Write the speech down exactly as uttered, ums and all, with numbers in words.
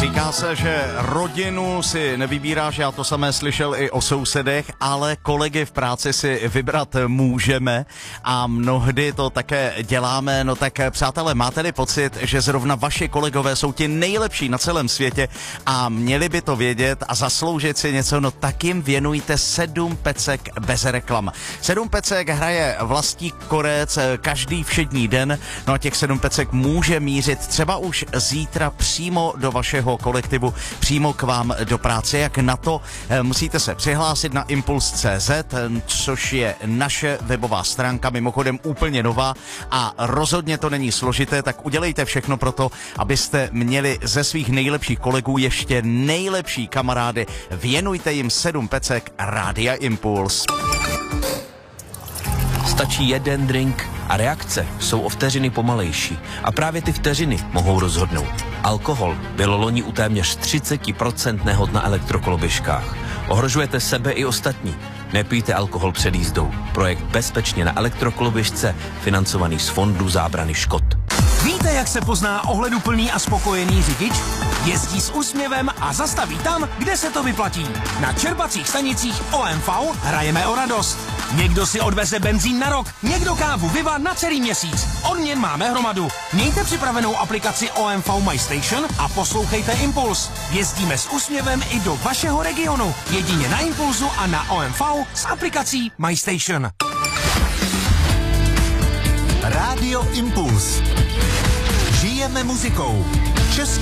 Říká se, že rodinu si nevybíráš, já to samé slyšel i o sousedech, ale kolegy v práci si vybrat můžeme a mnohdy to také děláme. No tak přátelé, máte-li pocit, že zrovna vaši kolegové jsou ti nejlepší na celém světě a měli by to vědět a zasloužit si něco, no tak jim věnujte sedm pecek bez reklam. Sedm pecek hraje Vlastí Korec každý všední den, no a těch sedm pecek může mířit třeba už zítra přímo do vašeho kolektivu, přímo k vám do práce. Jak na to? Musíte se přihlásit na impuls tečka cé zet, což je naše webová stránka, mimochodem úplně nová a rozhodně to není složité, tak udělejte všechno pro to, abyste měli ze svých nejlepších kolegů ještě nejlepší kamarády. Věnujte jim sedm pecek Rádia Impuls. Stačí jeden drink a reakce jsou o vteřiny pomalejší. A právě ty vteřiny mohou rozhodnout. Alkohol byl loni u téměř třicet procent nehod na elektrokoloběžkách. Ohrožujete sebe i ostatní. Nepijte alkohol před jízdou. Projekt Bezpečně na elektrokoloběžce, financovaný z Fondu zábrany škod. Víte, jak se pozná ohleduplný a spokojený řidič? Jezdí s úsměvem a zastaví tam, kde se to vyplatí. Na čerpacích stanicích O M V hrajeme o radost. Někdo si odveze benzín na rok, někdo kávu Viva na celý měsíc. Odměn máme hromadu. Mějte připravenou aplikaci O M V My Station a poslouchejte Impuls. Jezdíme s úsměvem i do vašeho regionu. Jedině na Impulzu a na O M V s aplikací My Station. Rádio Impuls. Žijeme muzikou. Český